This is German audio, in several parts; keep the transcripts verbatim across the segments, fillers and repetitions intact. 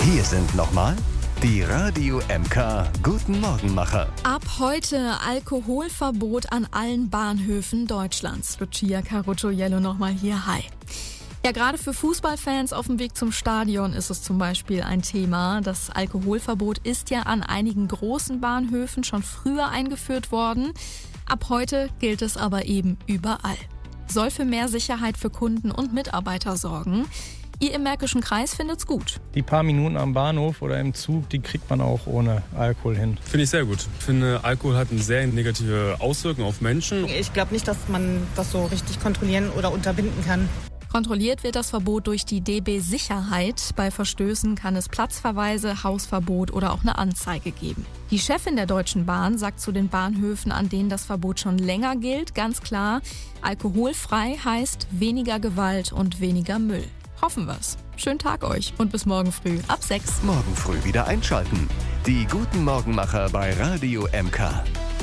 Hier sind nochmal die Radio M K Guten Morgenmacher. Ab heute Alkoholverbot an allen Bahnhöfen Deutschlands. Lucia Carocciolello nochmal hier. Hi. Ja, gerade für Fußballfans auf dem Weg zum Stadion ist es zum Beispiel ein Thema. Das Alkoholverbot ist ja an einigen großen Bahnhöfen schon früher eingeführt worden. Ab heute gilt es aber eben überall. Soll für mehr Sicherheit für Kunden und Mitarbeiter sorgen. Ihr im Märkischen Kreis findet's gut. Die paar Minuten am Bahnhof oder im Zug, die kriegt man auch ohne Alkohol hin. Finde ich sehr gut. Ich finde, Alkohol hat eine sehr negative Auswirkung auf Menschen. Ich glaube nicht, dass man das so richtig kontrollieren oder unterbinden kann. Kontrolliert wird das Verbot durch die D B Sicherheit. Bei Verstößen kann es Platzverweise, Hausverbot oder auch eine Anzeige geben. Die Chefin der Deutschen Bahn sagt zu den Bahnhöfen, an denen das Verbot schon länger gilt, ganz klar, alkoholfrei heißt weniger Gewalt und weniger Müll. Hoffen wir's. Schönen Tag euch und bis morgen früh ab sechs. Morgen früh wieder einschalten. Die Guten Morgenmacher bei Radio M K.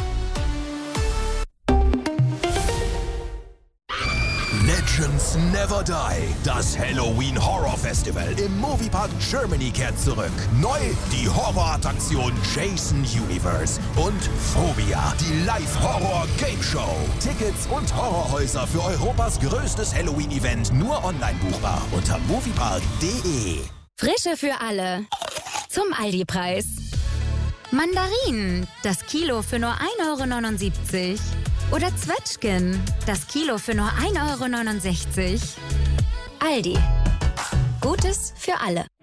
Legends Never Die. Das Halloween Horror Festival im Moviepark Germany kehrt zurück. Neu die Horrorattraktion Jason Universe und Phobia, die Live-Horror-Game-Show. Tickets und Horrorhäuser für Europas größtes Halloween-Event nur online buchbar unter moviepark punkt de. Frische für alle. Zum Aldi-Preis. Mandarinen, das Kilo für nur ein Euro neunundsiebzig. Oder Zwetschgen, das Kilo für nur ein Euro neunundsechzig. Aldi. Gutes für alle.